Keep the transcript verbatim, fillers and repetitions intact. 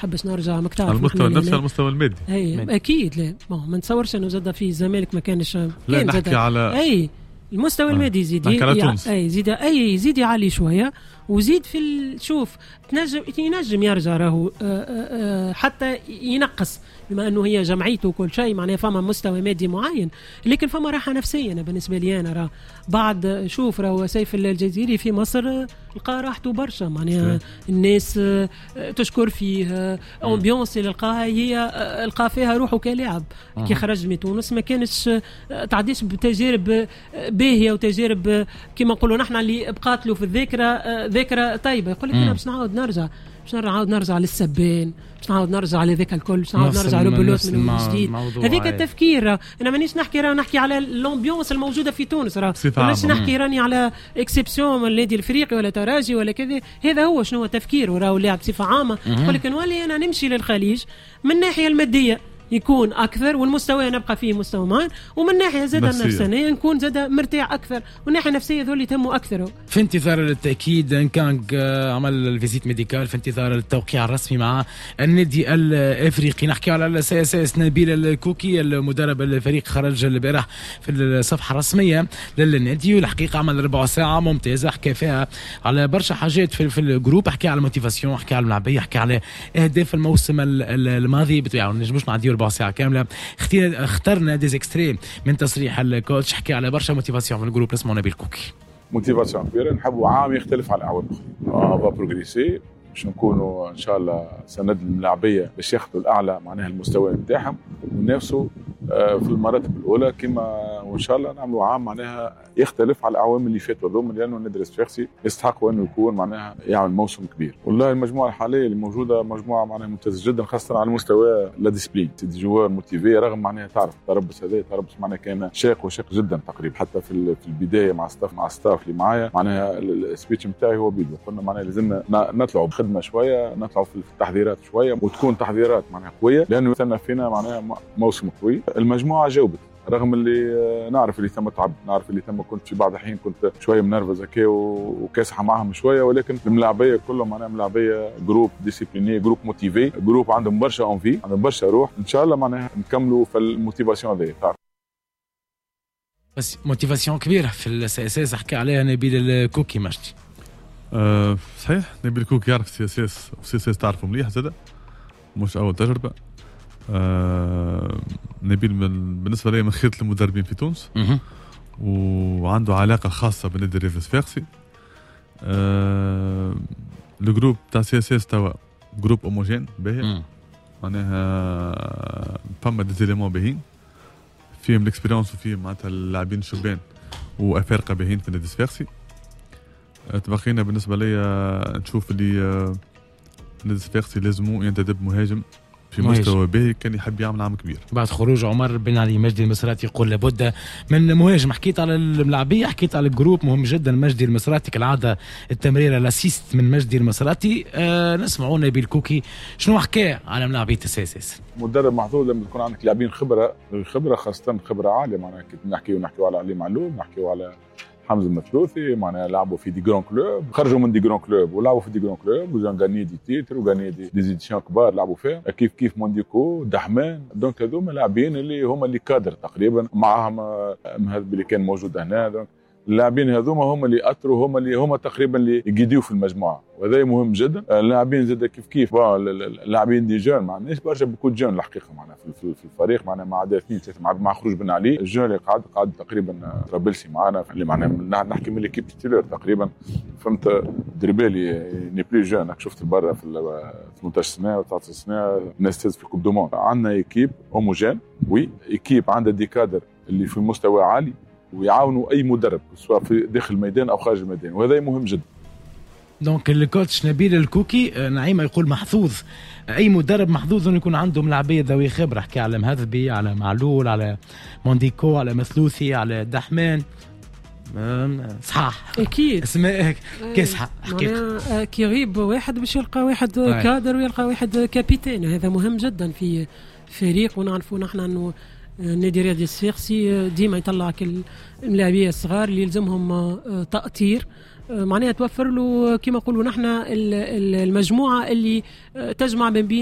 حبش نرجع مكتعب على المستوى نفس على المستوى المادي. اي اكيد لا ما نتصورش انه زاد في الزمالك ما كانش لا نحكي على اي المستوى آه. المادي يزيد يع... اي يزيد اي يزيد يعلي شويه وزيد في ال... شوف تنجم ينجم يرجع راهو حتى ينقص بما انه هي جمعيته وكل شيء معناها فما مستوى مادي معين لكن فما راحه نفسيه أنا بالنسبه لي انا راه بعد شوف راهو سيف الجزيري في مصر لقى راحته برشا معناها الناس تشكر فيه امبيونس اللي لقاها هي لقى فيها روحه كلاعب كي خرج من تونس ما كانش تعديش بتجارب باهيه وتجارب كما نقولوا نحن اللي بقات له في الذاكره ذاكره طيبه يقول لك انا باش نعاود نرجع باش نعاود نرجع للسبان باش نعاود نرجع لذاك الكل باش نعاود نرجع لبلوت من جديد هذيك التفكير انا مانيش نحكي راه نحكي على الامبيونس الموجوده في تونس راه مانيش نحكي راني على اكسبسيون من النادي الافريقي ولا تراجي ولا كذا هذا هو شنو هو التفكير وراه لاعب بصفه عامه يقول لك نولي انا نمشي للخليج من الناحيه الماديه يكون أكثر والمستوى نبقى فيه مستوى معين ومن ناحية زادة النفسانية نكون زادة مرتاح أكثر والناحية النفسية ذولي تهموا أكثر. في انتظار التأكيد إن كان عمل الفيزيت ميديكال في انتظار التوقيع الرسمي مع النادي الأفريقي. نحكي على الأساس نبيل الكوكي المدرب الفريق خرج البارح في الصفحة الرسمية للنادي والحقيقة عمل ربع ساعة ممتازة حكى فيها على برشا حاجات في, في الجروب حكى على الموتيفاسيون حكى على الملعبية حكى على أهداف الموسم الماضي بتوعه نجموش نعديو ربع ساعة كاملة اخترنا ديز اكستريم من تصريح الكوتش حكي على برشا موتيفاسيون في الجروب اسمه نبيل كوكي. موتيفاسيون كبيرة نحبوا عام يختلف على الأعوام الأخرى فا بروغريسي باش نكونوا إن شاء الله سند الملاعبية باش ياخذوا الأعلى معناها المستوى نتاعهم وننافسوا في المراتب الأولى كما وإن شاء الله نعملوا عام معناها يختلف على الأعوام اللي فاتوا ذوما لأنه النادي الصفاقسي يستحق أنه يكون معناها يعمل موسم كبير. والله المجموعة الحالية اللي موجودة مجموعة معناها ممتازة جدا خاصة على مستوى لا ديسبلين دي جوار موتيفي رغم معناها تعرف التربص هذا التربص معناها كان شاق وشاق جدا تقريبا حتى في في البداية مع ستاف مع ستاف اللي معايا معناها السبيتش نتاعي هو بيدو قلنا معناها لازمنا نطلعوا بخدمة شوية نطلعوا في التحضيرات شوية وتكون تحضيرات معناها قوية لأنه مثلنا فينا معناها موسم قوي. المجموعة جاوبت رغم اللي نعرف اللي تم تعب نعرف اللي تم كنت في بعض الحين كنت شويه منرفز هكا وكاسحه معهم شويه ولكن الملاعبيه كلهم معناها ملاعبيه جروب ديسيبليني جروب موتيفي جروب عندهم برشا اونفي عندهم برشا روح ان شاء الله معناها نكملوا في الموتيفاسيون هذه تعرف بس موتيفاسيون كبيره في الاساس حكى عليها نبيل الكوكي ماشي أه صحيح نبيل الكوكي يعرف سي اس اس وسي اس اس تعرفه مليح زاد مش اول تجربه. آه نبيل من بالنسبه لي من خيرة المدربين في تونس وعنده علاقه خاصه بالنادي الرياضي الصفاقسي. آه الجروب تاع سي اس اس توا جروب هوموجين باهي معناها فما دي زيليمون باهين فيهم الاكسبيريونس وفيهم معناتها اللاعبين الشبان وافارقه باهين في النادي الصفاقسي. آه تبقينا بالنسبه لي نشوف اللي آه النادي الصفاقسي لازمو ينتدب مهاجم في مستوى باهي كان يحب يعمل عام كبير. بعد خروج عمر بن علي مجدي المصراتي يقول لابد من مهاجم. حكيت على الملاعبيه حكيت على الجروب مهم جدا مجدي المصراتي كالعاده التمريره الاسيست من مجدي المصراتي. آه نسمعوا نبيل كوكي شنو حكى على ملاعبيه الساسس. مدرب محظوظ لما يكون عندك لاعبين خبره خبره خاصه خبره عاليه معناها كي نحكيو نحكيو على علي معلول نحكيو على حمزة المثلوثي معناها لعبوا في دي جران كلوب خرجوا من دي جران كلوب ولعبوا في دي جران كلوب وجان غاني دي تيتر وغاني دي ديزيديشن كبار لعبوا فيها كيف كيف مونديكو دحمان دونك هذوما لاعبين اللي هما اللي كادر تقريبا معاهم هذا اللي كان موجود هنا دونك اللاعبين هذوما هم اللي اثروا هم اللي هم تقريبا اللي يقيدوا في المجموعه وهذا مهم جدا. اللاعبين زاد كيف كيف اللاعبين دي جون ما عندناش برشا بكو جون الحقيقه معنا في, في الفريق معنا مع عدا اثنين ثلاثه مع, مع خروج بن علي الجون اللي قاعد قاعد تقريبا رابلسي معنا اللي معنا نحكي من ليكيب تيتولير تقريبا فهمت دربالي ني بلي جون شفت برا في ثمانية عشر سنه و تسعة عشر سنه الناس تهز في كوب دو موند. عندنا ايكيب هوموجين وي ايكيب عندها دي كادر اللي في مستوى عالي ويعاونوا اي مدرب سواء في داخل الميدان او خارج الميدان وهذا مهم جدا. دونك الكوتش نبيل الكوكي نعيمه يقول محظوظ اي مدرب محظوظ انه يكون عنده ملاعبيه ذوي خبره. حكى على مهذبي على معلول على مونديكو على مثلوثي على دحمان صح اكيد اسماء كاسحه حقيقه كي يغيب واحد باش يلقى واحد كادر ويلقى واحد كابيتان هذا مهم جدا في فريق ونعرفوا نحن انه النادي الرياضي الصفاقسي ديما يطلع اللاعبيه الصغار اللي يلزمهم تأطير معناها توفر له كما نقولوا نحن المجموعه اللي تجمع بين